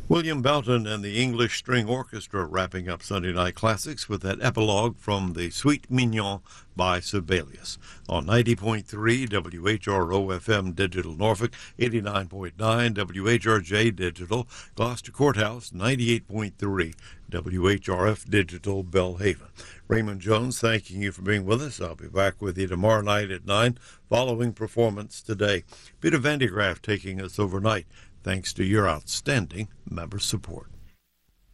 William Belton and the English String Orchestra wrapping up Sunday Night Classics with that epilogue from the Suite Mignon by Sibelius on 90.3 WHRO-FM Digital Norfolk, 89.9 WHRJ Digital, Gloucester Courthouse, 98.3 WHRF Digital, Belhaven. Raymond Jones thanking you for being with us. I'll be back with you tomorrow night at 9 following performance today. Peter Vandegraff taking us overnight, thanks to your outstanding member support.